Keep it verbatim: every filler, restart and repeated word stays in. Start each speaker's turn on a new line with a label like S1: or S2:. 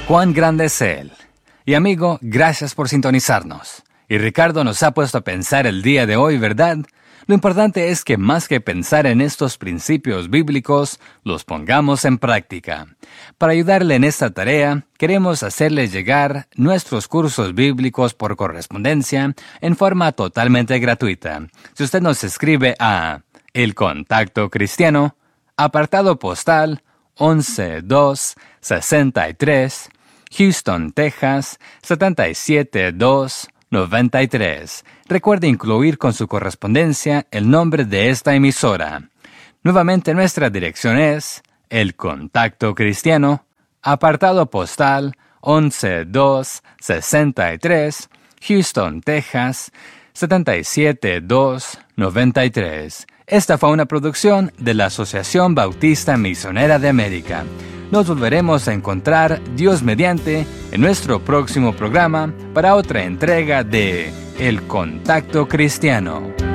S1: Cuán grande es Él. Y amigo, gracias por sintonizarnos. Y Ricardo nos ha puesto a pensar el día de hoy, ¿verdad? Lo importante es que más que pensar en estos principios bíblicos, los pongamos en práctica. Para ayudarle en esta tarea, queremos hacerle llegar nuestros cursos bíblicos por correspondencia en forma totalmente gratuita. Si usted nos escribe a El Contacto Cristiano, apartado postal once dos sesenta y tres, Houston, Texas, setenta y siete dos noventa y tres. Recuerde incluir con su correspondencia el nombre de esta emisora. Nuevamente nuestra dirección es El Contacto Cristiano, apartado postal once dos sesenta y tres, Houston, Texas, setenta y siete dos noventa y tres. Esta fue una producción de la Asociación Bautista Misionera de América. Nos volveremos a encontrar, Dios mediante, en nuestro próximo programa para otra entrega de El Contacto Cristiano.